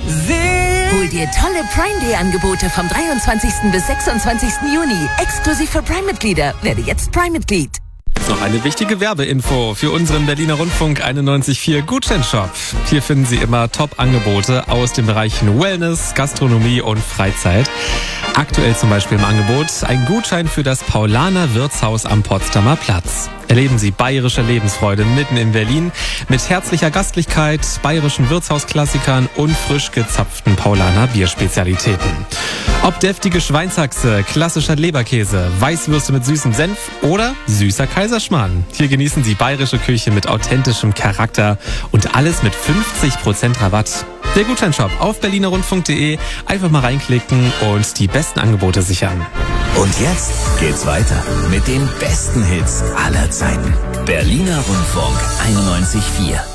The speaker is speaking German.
Hol dir tolle Prime Day Angebote vom 23. bis 26. Juni. Exklusiv für Prime-Mitglieder. Werde jetzt Prime-Mitglied. Noch eine wichtige Werbeinfo für unseren Berliner Rundfunk 91.4 Gutscheinshop. Hier finden Sie immer Top-Angebote aus den Bereichen Wellness, Gastronomie und Freizeit. Aktuell zum Beispiel im Angebot ein Gutschein für das Paulaner Wirtshaus am Potsdamer Platz. Erleben Sie bayerische Lebensfreude mitten in Berlin mit herzlicher Gastlichkeit, bayerischen Wirtshausklassikern und frisch gezapften Paulaner Bierspezialitäten. Ob deftige Schweinshaxe, klassischer Leberkäse, Weißwürste mit süßem Senf oder süßer Kaiserschmarrn. Hier genießen Sie bayerische Küche mit authentischem Charakter und alles mit 50% Rabatt. Der Gutscheinshop auf berlinerrundfunk.de. Einfach mal reinklicken und die besten Angebote sichern. Und jetzt geht's weiter mit den besten Hits aller Zeiten. Berliner Rundfunk 91.4.